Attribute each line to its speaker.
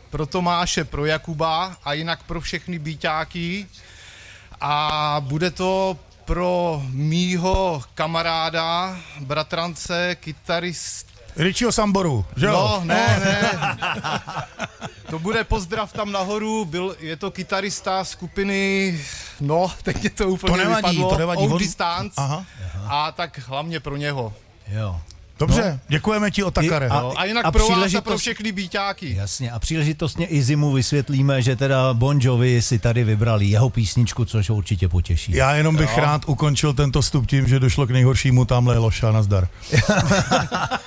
Speaker 1: pro Tomáše, pro Jakuba a jinak pro všechny býťáky. A bude to pro mýho kamaráda, bratrance, kytarist.
Speaker 2: Richieho Samboru, že jo?
Speaker 1: No, ne. To bude pozdrav tam nahoru, je to kytarista skupiny, no, teď mě to úplně vypadlo.
Speaker 2: To nevadí.
Speaker 1: Old Distance.
Speaker 2: Aha.
Speaker 1: A tak hlavně pro něho.
Speaker 3: Jo.
Speaker 2: Dobře, děkujeme ti, Otakare.
Speaker 1: A jinak pro vás a pro všechny býťáky.
Speaker 3: Jasně, a příležitostně i zimu vysvětlíme, že teda Bon Jovi si tady vybrali jeho písničku, což ho určitě potěší.
Speaker 2: Já jenom bych rád ukončil tento vstup tím, že došlo k nejhoršímu, tamhle je Loša, nazdar.